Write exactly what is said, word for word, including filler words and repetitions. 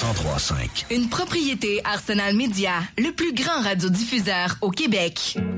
cent trois cinq. Une propriété Arsenal Média, le plus grand radiodiffuseur au Québec.